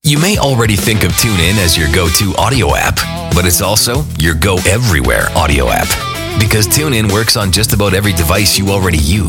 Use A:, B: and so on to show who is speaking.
A: You may already think of TuneIn as your go-to audio app, but it's also your go-everywhere audio app. Because TuneIn works on just about every device you already use.